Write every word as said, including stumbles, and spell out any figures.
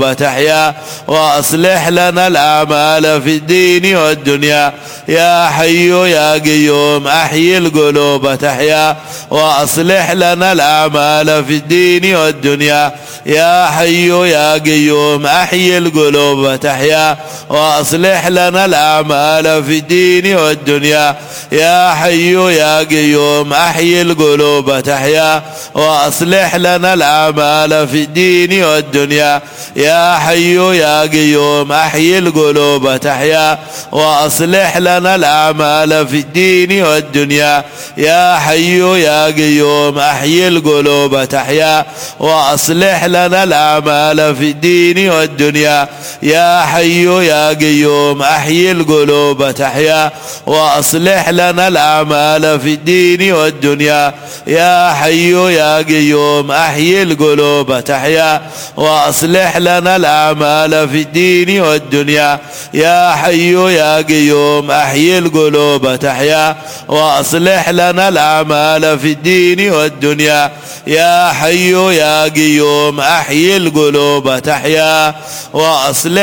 تحيا وأصلح لنا الأعمال في الدين والدنيا يا حي يا قيوم أحيي القلوب تحيا وأصلح لنا الأعمال في الدين والدنيا يا حي يا قيوم أحيي القلوب تحيا وأصلح لنا الأعمال في الدين والدنيا يا حي يا قيوم أحيي القلوب تحيا وأصلح لنا الأعمال في الدين والدنيا يا حي يا قيوم أحيي القلوب تحيا وأصلح لنا الأعمال في الدين والدنيا يا حي يا قيوم أحيي القلوب تحيا وأصلح لنا الأعمال في الدين والدنيا يا حي يا قيوم أحيي القلوب تحيا وأصلح لنا الأعمال في الدين والدنيا يا حي يا قيوم أحيي القلوب تحيا وأصلح لنا الأعمال في الدين والدنيا يا حي يا قيوم أحيي القلوب تحيا وأصلح لنا الأعمال في الدين والدنيا يا حي يا قيوم أحيي القلوب تحيا وأصلح